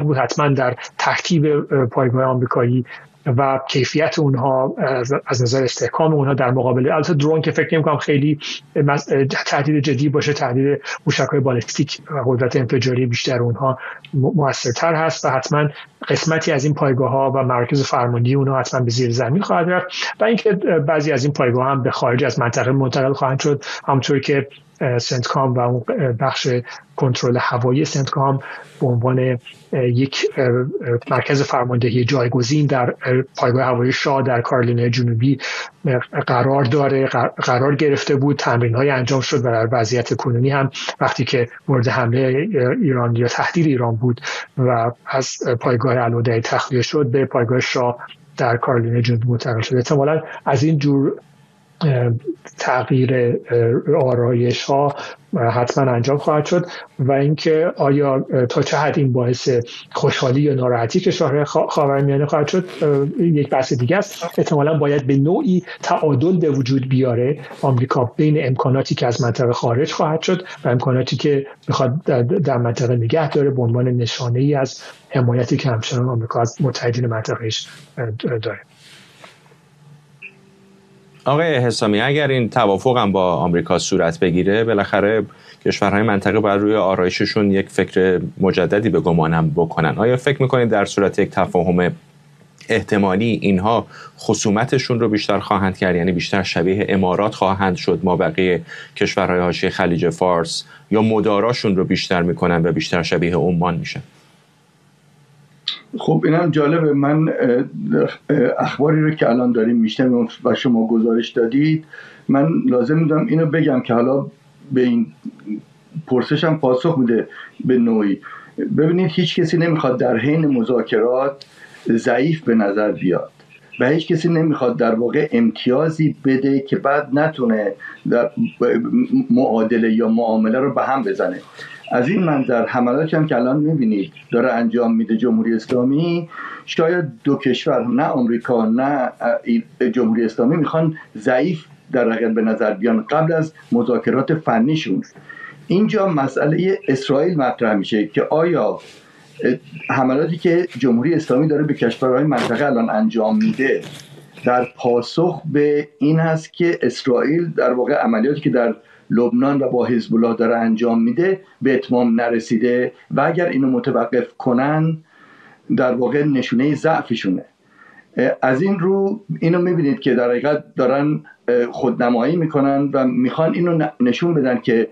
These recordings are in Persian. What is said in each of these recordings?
بود حتما در ترتیب پایگاه آمریکایی و کیفیت اونها از نظر استحکام اونها در مقابل البته درون که فکر نمی‌کنم خیلی تهدید جدی باشه. تهدید موشک‌های بالستیک و قدرت انفجاری بیشتر اونها موثرتر هست و حتما قسمتی از این پایگاه‌ها و مراکز فرماندهی اونها حتما به زیر زمین خواهد رفت و اینکه بعضی از این پایگاه‌ها هم به خارج از منطقه منتقل خواهند شد، همونطور که سنتکام و اون بخش کنترل هوایی سنتکام به عنوان یک مرکز فرماندهی جایگزین در پایگاه هوایی شاه در کارولینای جنوبی قرار گرفته بود. تمرین‌های انجام شد و در وضعیت کنونی هم وقتی که مورد حمله ایران یا تهدید ایران بود و از پایگاه الوداعی تخلیه شد به پایگاه شاه در کارولینای جنوبی منتقل شد. احتمالاً از این جور تغییر آرایش ها حتما انجام خواهد شد و اینکه آیا تا چه حد این باعث خوشحالی یا ناراحتی کشورهای خاورمیانه خواهد شد یک بحث دیگه است. احتمالاً باید به نوعی تعادل به وجود بیاره آمریکا بین امکاناتی که از منطقه خارج خواهد شد و امکاناتی که میخواد در منطقه نگه داره به عنوان نشانه‌ای از حمایتی که همچنان آمریکا از متحدین منطقه‌اش داره. آقای حسامی، اگر این توافق هم با آمریکا صورت بگیره، بالاخره کشورهای منطقه باید روی آرایششون یک فکر مجددی به گمانم بکنن. آیا فکر میکنید در صورت یک تفاهم احتمالی اینها خصومتشون رو بیشتر خواهند کرد، یعنی بیشتر شبیه امارات خواهند شد ما بقیه کشورهای حاشیه خلیج فارس، یا مداراشون رو بیشتر میکنن و بیشتر شبیه عمان میشن؟ خب اینم جالبه. من اخباری رو که الان داریم میشنویم و شما گزارش دادید، من لازم میدونم اینو بگم که حالا به این پرسشم پاسخ میده به نوعی. ببینید، هیچ کسی نمیخواد در حین مذاکرات ضعیف به نظر بیاد و هیچ کسی نمیخواد در واقع امتیازی بده که بعد نتونه در معادله یا معامله رو به هم بزنه. از این منظر حملاتی هم که الان میبینید داره انجام میده جمهوری اسلامی، شاید دو کشور، نه آمریکا نه جمهوری اسلامی، میخوان ضعیف در رقم به نظر بیان قبل از مذاکرات فنیشون. اینجا مسئله اسرائیل مطرح میشه که آیا حملاتی که جمهوری اسلامی داره به کشورهای منطقه الان انجام میده در پاسخ به این هست که اسرائیل در واقع عملیاتی که در لبنان و با حزب الله داره انجام میده به اتمام نرسیده و اگر اینو متوقف کنن در واقع نشونه ضعفشونه. از این رو اینو میبینید که در حقیقت دارن خودنمایی میکنن و میخوان اینو نشون بدن که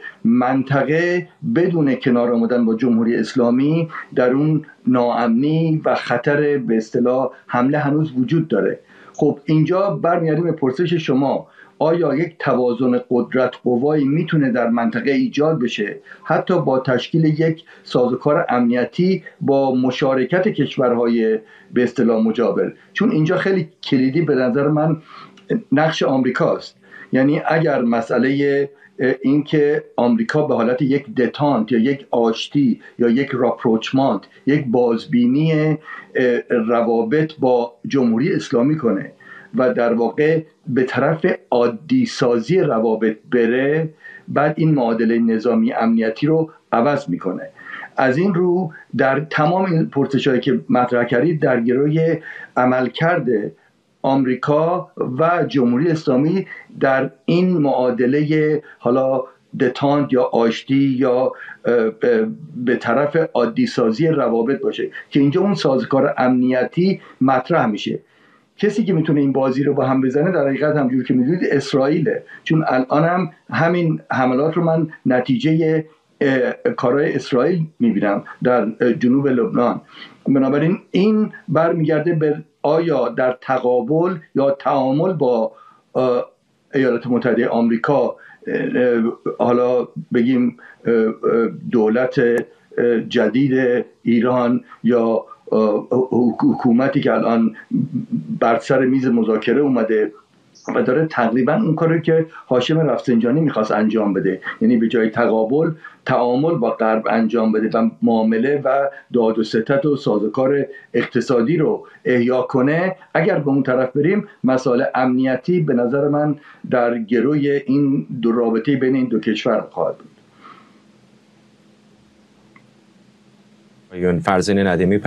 منطقه بدون کنار آمدن با جمهوری اسلامی در اون ناامنی و خطر به اصطلاح حمله هنوز وجود داره. خب اینجا برمیگردیم به پرسش شما، آیا یک توازن قدرت قوایی میتونه در منطقه ایجاد بشه حتی با تشکیل یک سازوکار امنیتی با مشارکت کشورهای به اصطلاح مجاور؟ چون اینجا خیلی کلیدی به نظر من نقش آمریکاست. یعنی اگر مسئله این که آمریکا به حالت یک دتانت یا یک آشتی یا یک راپروچمانت، یک بازبینی روابط با جمهوری اسلامی کنه و در واقع به طرف عادی سازی روابط بره، بعد این معادله نظامی امنیتی رو عوض میکنه. از این رو در تمام این پرسش‌هایی که مطرح کردید در گروی عملکرد آمریکا و جمهوری اسلامی در این معادله حالا دتانت یا آشتی یا به طرف عادی سازی روابط باشه که اینجا اون سازوکار امنیتی مطرح میشه. کسی که میتونه این بازی رو با هم بزنه در حقیقت همجور که میدونید اسرائیله، چون الان هم همین حملات رو من نتیجه کارهای اسرائیل میبینم در جنوب لبنان. بنابراین این برمیگرده به آیا در تقابل یا تعامل با ایالات متحده آمریکا، حالا بگیم دولت جدید ایران یا حکومتی که الان بر سر میز مذاکره اومده و داره تقریبا اون کاری که هاشم رفسنجانی میخواست انجام بده، یعنی به جای تقابل تعامل با غرب انجام بده و معامله و داد و ستد و سازوکار اقتصادی رو احیا کنه، اگر به اون طرف بریم مسائل امنیتی به نظر من در گروی این دو رابطه بین این دو کشور خواهد بود. فرزین ندیمی